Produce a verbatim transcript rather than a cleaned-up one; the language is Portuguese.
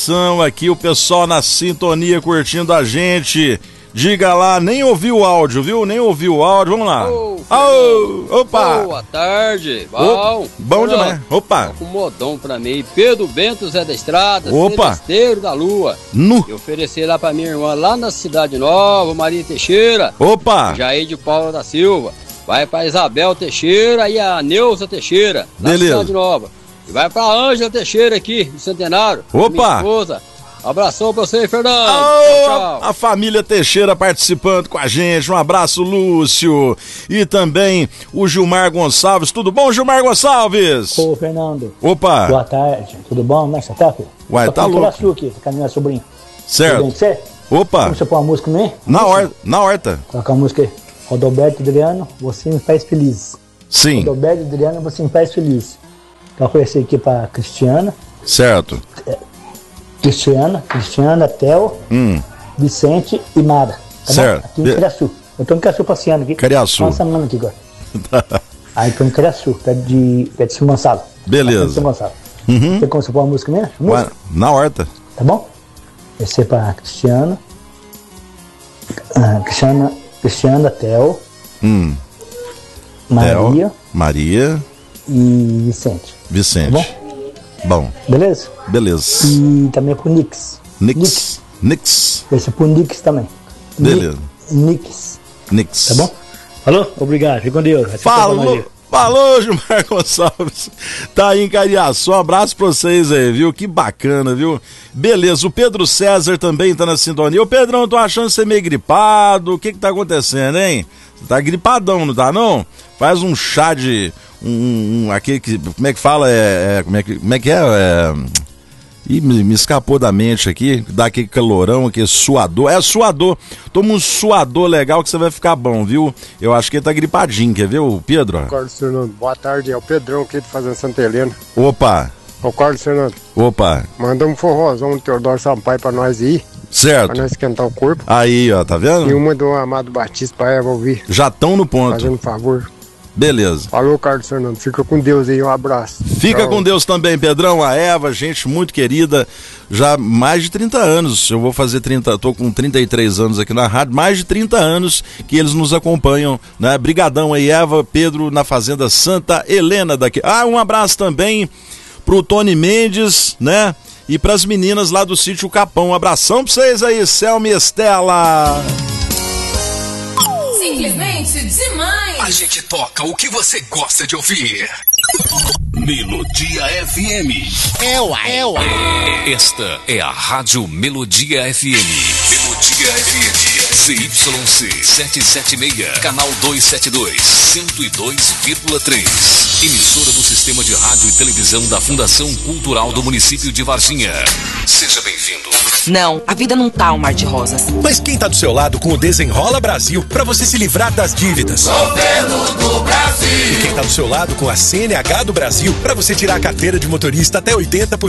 ligação aqui, o pessoal na sintonia curtindo a gente. Diga lá, nem ouvi o áudio, viu? Nem ouvi o áudio, vamos lá. Ô, oh, opa! Boa tarde, bom. Oh, bom demais, opa. Com modão pra mim, Pedro Bento Zé da Estrada, opa. Celesteiro da Lua. Nu. Eu ofereci lá pra minha irmã, lá na Cidade Nova, Maria Teixeira. Opa! Jair de Paula da Silva. Vai pra Isabel Teixeira e a Neuza Teixeira, na beleza. Cidade Nova. E vai pra Ângela Teixeira aqui, do Centenário. Opa! Minha esposa. Abração pra você, Fernando. Oh, tchau, tchau. A, a família Teixeira participando com a gente. Um abraço, Lúcio. E também o Gilmar Gonçalves. Tudo bom, Gilmar Gonçalves? Ô, Fernando. Opa. Boa tarde. Tudo bom? Como é que você tá, filho? Uai, tá louco. Tô aqui, tá com a minha sobrinha. Certo. Tudo bem com você? Opa. Como você põe uma música também? Na, or na horta. Colocar a música aí. Rodoberto Adriano, você me faz feliz. Sim. Rodoberto Adriano, você me faz feliz. Então, ofereci aqui pra Cristiana. Certo. Cristiana, Cristiana, Theo, hum. Vicente e Mara. Tá certo. Bom? Aqui em Cariaçu. Eu tô em Cariaçu passeando aqui. Cariaçu. Uma semana aqui agora. Aí tô em Cariaçu, perto de, perto de São Gonçalo. Beleza. Perto de São Gonçalo. Uhum. Você como você põe a música mesmo? Música? Na horta. Tá bom? Esse é pra Cristiana. Ah, Cristiana, Cristiana, Theo. Hum. Maria. Theo, Maria. E Vicente. Vicente. Tá bom? Bom. Beleza? Beleza. E também pro Nix. Nix. Nix. Esse é pro Nix também. Beleza. Nix. Nix. Tá bom? Falou? Obrigado. Fica com Deus. Falou. Falou, Gilmar Gonçalves. Tá aí em Cariaçu. Um abraço pra vocês aí, viu? Que bacana, viu? Beleza. O Pedro César também tá na sintonia. Ô, Pedrão, eu tô achando você meio gripado. O que que tá acontecendo, hein? Você tá gripadão, não tá, não? Faz um chá de... Um, um, aquele que, como é que fala? É, é, como, é que, como é que é? é Ih, me, me escapou da mente aqui. Dá aquele calorão, aquele suador. É suador. Toma um suador legal que você vai ficar bom, viu? Eu acho que ele tá gripadinho, quer ver, o Pedro? Carlos Fernando, boa tarde. É o Pedrão aqui de Fazenda Santa Helena. Opa. Ô, Carlos Fernando. Opa. Manda um forrozão do Teodoro Sampaio pra nós ir. Certo. Pra nós esquentar o corpo. Aí, ó, tá vendo? E uma do Amado Batista pra Eva ouvir. Já estão no ponto. Fazendo um favor. Beleza. Falou, Carlos Fernando. Fica com Deus aí, um abraço. Fica Tchau. com Deus também, Pedrão, a Eva, gente muito querida, já mais de trinta anos, eu vou fazer trinta, tô com trinta e três anos aqui na rádio, mais de trinta anos que eles nos acompanham, né? Brigadão aí, Eva, Pedro, na Fazenda Santa Helena daqui. Ah, um abraço também pro Tony Mendes, né? E pras meninas lá do Sítio Capão. Um abração pra vocês aí, Selma e Estela. Simplesmente demais. A gente toca o que você gosta de ouvir. Melodia F M. É uai. É uai. Esta é a Rádio Melodia F M. Melodia F M. Z Y C setecentos e setenta e seis, canal duzentos e setenta e dois, cento e dois vírgula três. Emissora do Sistema de Rádio e Televisão da Fundação Cultural do município de Varginha. Seja bem-vindo. Não, a vida não tá um mar de rosas. Mas quem tá do seu lado com o Desenrola Brasil pra você se livrar das dívidas? Governo do Brasil. E quem tá do seu lado com a C N H do Brasil pra você tirar a carteira de motorista até oitenta por cento